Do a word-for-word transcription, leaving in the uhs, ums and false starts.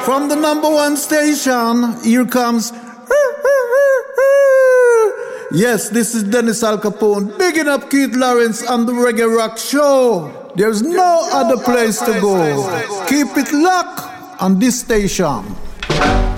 From the number one station, here comes. Yes, this is Dennis Al Capone, bigging up Keith Lawrence on the Reggae Rock Show. There's no other place to go. Keep it locked on this station.